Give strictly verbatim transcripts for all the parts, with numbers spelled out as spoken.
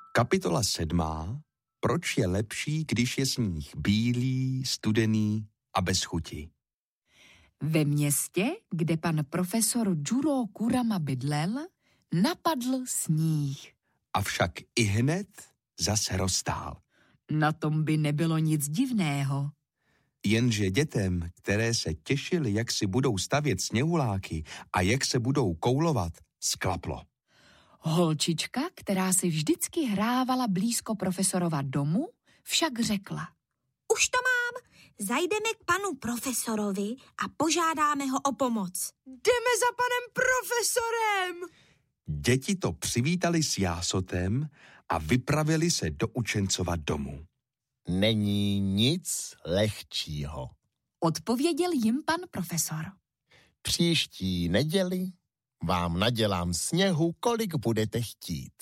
Kapitola sedmá. Proč je lepší, když je sníh bílý, studený a bez chuti? Ve městě, kde pan profesor Juro Kurama bydlel, napadl sníh. Avšak ihned zase roztál. Na tom by nebylo nic divného. Jenže dětem, které se těšily, jak si budou stavět sněhuláky a jak se budou koulovat, sklaplo. Holčička, která si vždycky hrávala blízko profesorova domu, však řekla: Už to mám, zajdeme k panu profesorovi a požádáme ho o pomoc. Jdeme za panem profesorem! Děti to přivítali s jásotem a vypravili se do učencova domu. Není nic lehčího, odpověděl jim pan profesor. Příští neděli vám nadělám sněhu, kolik budete chtít.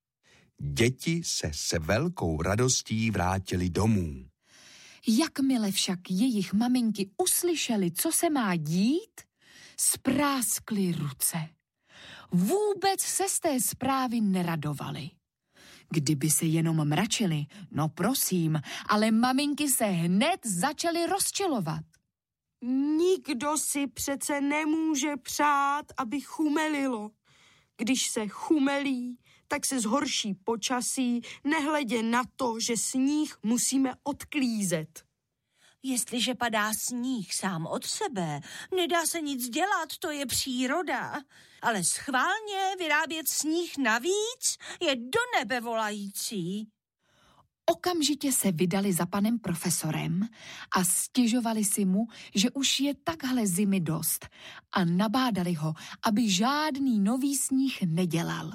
Děti se se velkou radostí vrátili domů. Jakmile však jejich maminky uslyšely, co se má dít, spráskly ruce. Vůbec se z té zprávy neradovali. Kdyby se jenom mračili, no prosím, ale maminky se hned začaly rozčilovat. Nikdo si přece nemůže přát, aby chumelilo. Když se chumelí, tak se zhorší počasí, nehledě na to, že sníh musíme odklízet. Jestliže padá sníh sám od sebe, nedá se nic dělat, to je příroda. Ale schválně vyrábět sníh navíc je do nebe volající. Okamžitě se vydali za panem profesorem a stěžovali si mu, že už je takhle zimy dost, a nabádali ho, aby žádný nový sníh nedělal.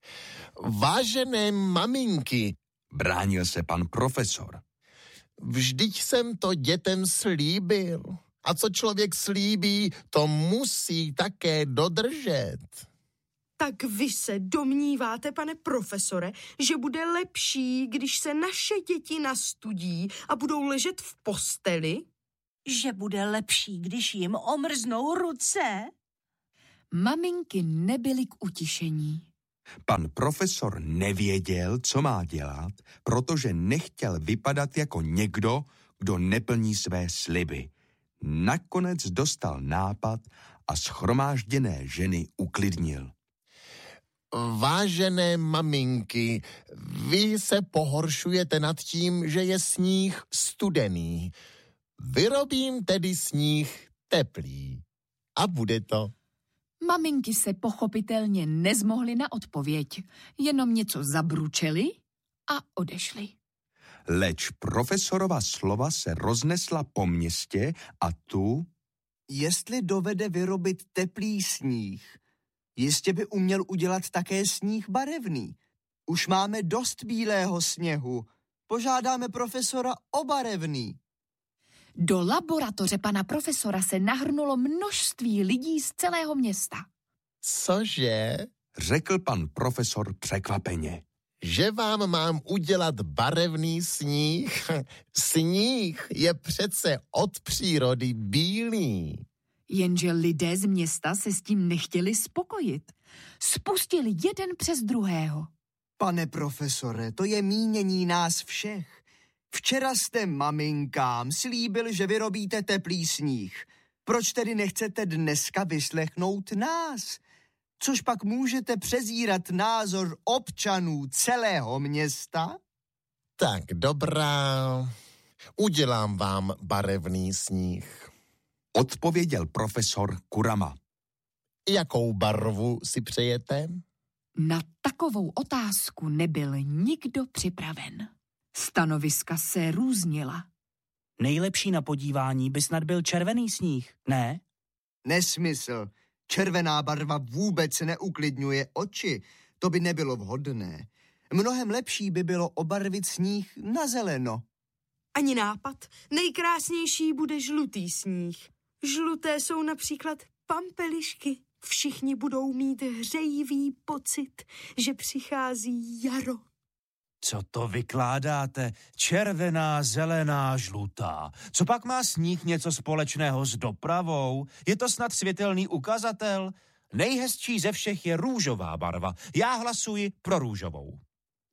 Vážené maminky, bránil se pan profesor. Vždyť jsem to dětem slíbil. A co člověk slíbí, to musí také dodržet. Tak vy se domníváte, pane profesore, že bude lepší, když se naše děti nastudí a budou ležet v posteli? Že bude lepší, když jim omrznou ruce? Maminky nebyly k utišení. Pan profesor nevěděl, co má dělat, protože nechtěl vypadat jako někdo, kdo neplní své sliby. Nakonec dostal nápad a shromážděné ženy uklidnil. Vážené maminky, vy se pohoršujete nad tím, že je sníh studený. Vyrobím tedy sníh teplý. A bude to. Maminky se pochopitelně nezmohly na odpověď, jenom něco zabručely a odešly. Leč profesorova slova se roznesla po městě a tu... Jestli dovede vyrobit teplý sníh, jistě by uměl udělat také sníh barevný. Už máme dost bílého sněhu. Požádáme profesora o barevný. Do laboratoře pana profesora se nahrnulo množství lidí z celého města. Cože? Řekl pan profesor překvapeně. Že vám mám udělat barevný sníh? Sníh je přece od přírody bílý. Jenže lidé z města se s tím nechtěli spokojit. Spustili jeden přes druhého. Pane profesore, to je mínění nás všech. Včera jste maminkám slíbil, že vyrobíte teplý sníh. Proč tedy nechcete dneska vyslechnout nás? Což pak můžete přezírat názor občanů celého města? Tak dobrá, udělám vám barevný sníh. Odpověděl profesor Kurama. Jakou barvu si přejete? Na takovou otázku nebyl nikdo připraven. Stanoviska se různila. Nejlepší na podívání by snad byl červený sníh, ne? Nesmysl. Červená barva vůbec neuklidňuje oči. To by nebylo vhodné. Mnohem lepší by bylo obarvit sníh na zeleno. Ani nápad. Nejkrásnější bude žlutý sníh. Žluté jsou například pampelišky. Všichni budou mít hřejivý pocit, že přichází jaro. Co to vykládáte? Červená, zelená, žlutá. Co pak má sníh něco společného s dopravou? Je to snad světelný ukazatel? Nejhezčí ze všech je růžová barva. Já hlasuji pro růžovou.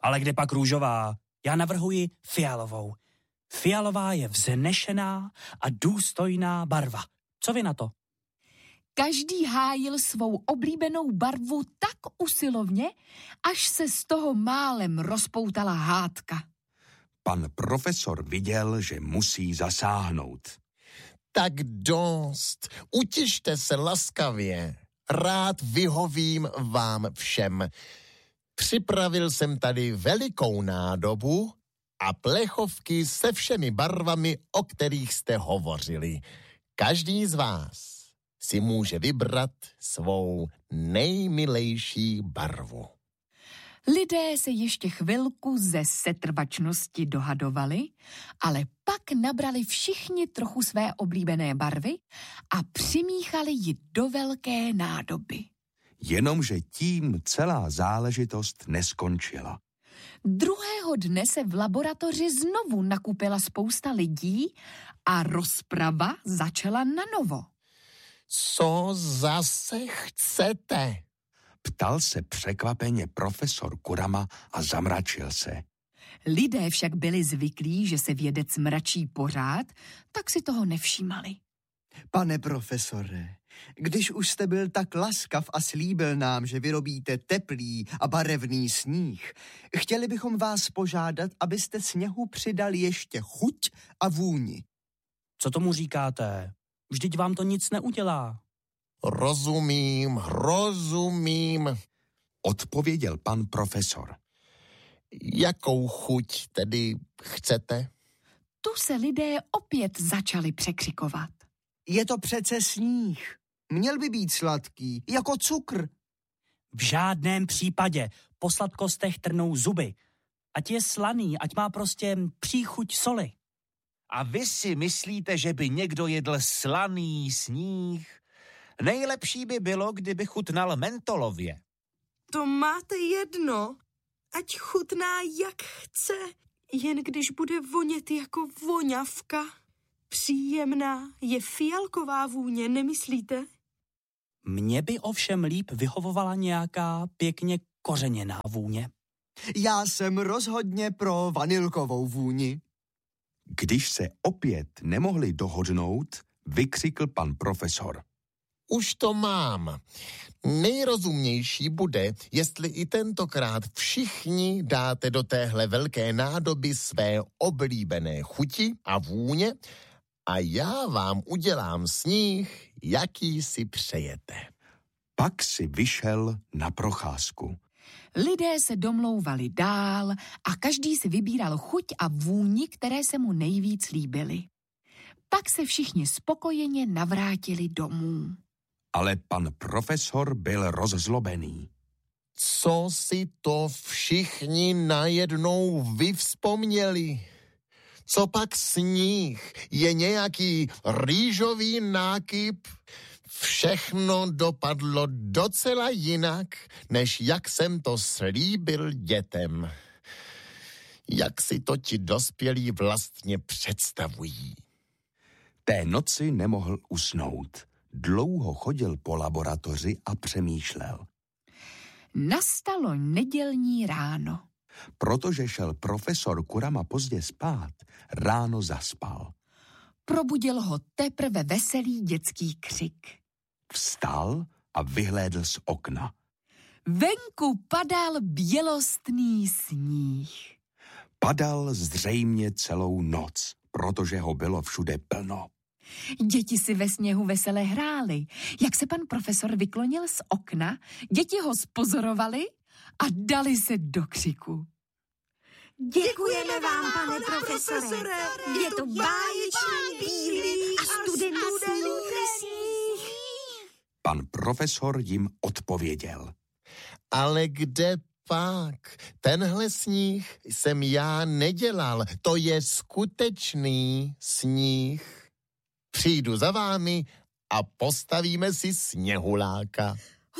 Ale kde pak růžová? Já navrhuji fialovou. Fialová je vznešená a důstojná barva. Co vy na to? Každý hájil svou oblíbenou barvu tak usilovně, až se z toho málem rozpoutala hádka. Pan profesor viděl, že musí zasáhnout. Tak dost, utište se laskavě. Rád vyhovím vám všem. Připravil jsem tady velikou nádobu a plechovky se všemi barvami, o kterých jste hovořili. Každý z vás si může vybrat svou nejmilejší barvu. Lidé se ještě chvilku ze setrvačnosti dohadovali, ale pak nabrali všichni trochu své oblíbené barvy a přimíchali ji do velké nádoby. Jenomže tím celá záležitost neskončila. Druhého dne se v laboratoři znovu nakupila spousta lidí a rozprava začala nanovo. Co zase chcete? Ptal se překvapeně profesor Kurama a zamračil se. Lidé však byli zvyklí, že se vědec mračí pořád, tak si toho nevšímali. Pane profesore, když už jste byl tak laskav a slíbil nám, že vyrobíte teplý a barevný sníh, chtěli bychom vás požádat, abyste sněhu přidal ještě chuť a vůni. Co tomu říkáte? Vždyť vám to nic neudělá. Rozumím, rozumím, odpověděl pan profesor. Jakou chuť tedy chcete? Tu se lidé opět začali překřikovat. Je to přece sníh. Měl by být sladký, jako cukr. V žádném případě. Po sladkostech trnou zuby. Ať je slaný, ať má prostě příchuť soli. A vy si myslíte, že by někdo jedl slaný sníh? Nejlepší by bylo, kdyby chutnal mentolově. To máte jedno. Ať chutná jak chce, jen když bude vonět jako voňavka. Příjemná je fialková vůně, nemyslíte? Mně by ovšem líp vyhovovala nějaká pěkně kořeněná vůně. Já jsem rozhodně pro vanilkovou vůni. Když se opět nemohli dohodnout, vykřikl pan profesor. Už to mám. Nejrozumnější bude, jestli i tentokrát všichni dáte do téhle velké nádoby své oblíbené chuti a vůně a já vám udělám sníh, jaký si přejete. Pak si vyšel na procházku. Lidé se domlouvali dál a každý si vybíral chuť a vůni, které se mu nejvíc líbily. Pak se všichni spokojeně navrátili domů. Ale pan profesor byl rozzlobený. Co si to všichni najednou vyvzpomněli? Co pak sníh? Je nějaký rýžový nákyp? Všechno dopadlo docela jinak, než jak jsem to slíbil dětem. Jak si to ti dospělí vlastně představují? Té noci nemohl usnout. Dlouho chodil po laboratoři a přemýšlel. Nastalo nedělní ráno. Protože šel profesor Kurama pozdě spát, ráno zaspal. Probudil ho teprve veselý dětský křik. Vstal a vyhlédl z okna. Venku padal bělostný sníh. Padal zřejmě celou noc, protože ho bylo všude plno. Děti si ve sněhu vesele hrály. Jak se pan profesor vyklonil z okna, děti ho spozorovali a dali se do křiku. Děkujeme vám, pane profesore. Je to báječný, bílý a studený sníh. Pan profesor jim odpověděl. Ale kde pak? Tenhle sníh jsem já nedělal. To je skutečný sníh. Přijdu za vámi a postavíme si sněhuláka.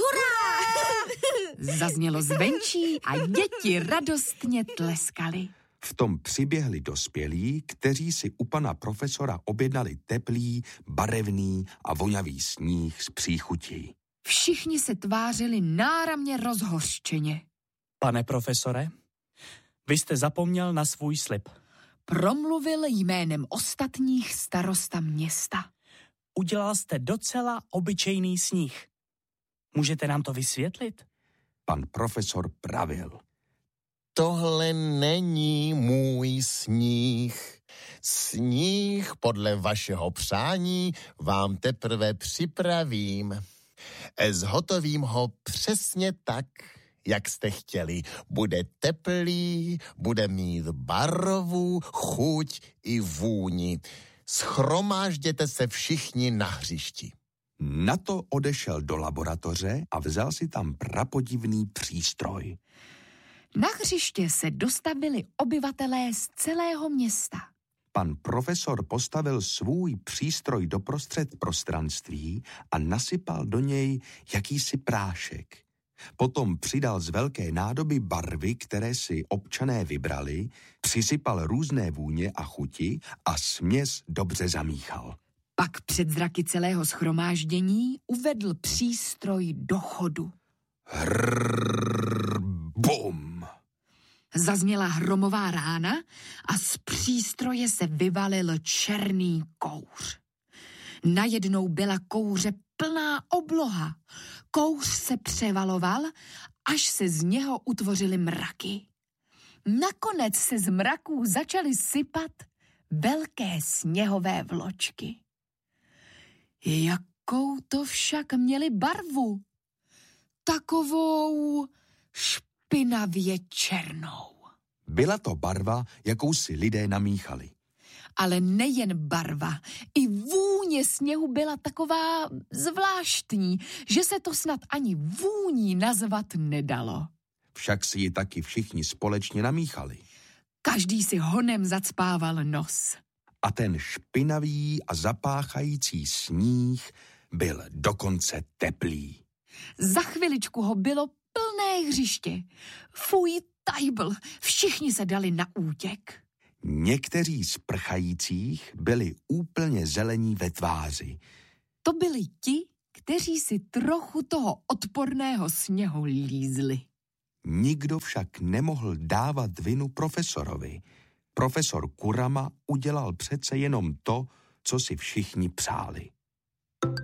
Zaznělo zvenčí a děti radostně tleskali. V tom přiběhli dospělí, kteří si u pana profesora objednali teplý, barevný a vonavý sníh s příchutí. Všichni se tvářili náramně rozhořčeně. Pane profesore, Vy jste zapomněl na svůj slib. Promluvil jménem ostatních starosta města. Udělal jste docela obyčejný sníh. Můžete nám to vysvětlit? Pan profesor pravil. Tohle není můj sníh. Sníh podle vašeho přání vám teprve připravím. Zhotovím ho přesně tak, jak jste chtěli. Bude teplý, bude mít barvu, chuť i vůni. Schromážděte se všichni na hřišti. Na to odešel do laboratoře a vzal si tam prapodivný přístroj. Na hřiště se dostavili obyvatelé z celého města. Pan profesor postavil svůj přístroj doprostřed prostranství a nasypal do něj jakýsi prášek. Potom přidal z velké nádoby barvy, které si občané vybrali, přisypal různé vůně a chuti a směs dobře zamíchal. Pak před zraky celého shromáždění uvedl přístroj do chodu. Hrrrr, bum! Zazněla hromová rána a z přístroje se vyvalil černý kouř. Najednou byla kouře plná obloha. Kouř se převaloval, až se z něho utvořily mraky. Nakonec se z mraků začaly sypat velké sněhové vločky. Jakou to však měly barvu? Takovou špinavě černou. Byla to barva, jakou si lidé namíchali. Ale nejen barva, i vůně sněhu byla taková zvláštní, že se to snad ani vůní nazvat nedalo. Však si ji taky všichni společně namíchali. Každý si honem zacpával nos. A ten špinavý a zapáchající sníh byl dokonce teplý. Za chviličku ho bylo plné hřiště. Fuj, tajbl, všichni se dali na útěk. Někteří z prchajících byli úplně zelení ve tváři. To byli ti, kteří si trochu toho odporného sněhu lízli. Nikdo však nemohl dávat vinu profesorovi. Profesor Kurama udělal přece jenom to, co si všichni přáli.